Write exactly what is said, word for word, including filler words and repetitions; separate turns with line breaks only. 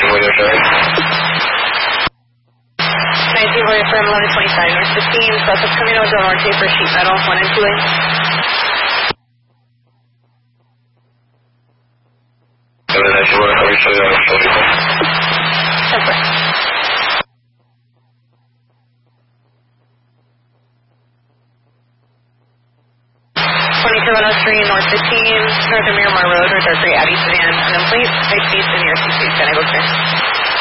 nineteen Warrior Firm, eleven twenty-five, North fifteen, Southwest Camino, Del Norte for sheet metal, one and two lanes.
nineteen Warrior, how are you showing on the shoulder?
Temper. twenty-seven oh three, North fifteen, North of Miramar Road, or Dark Gray Audi sedan, uncomplete, high speed to near C C, San Diego clear.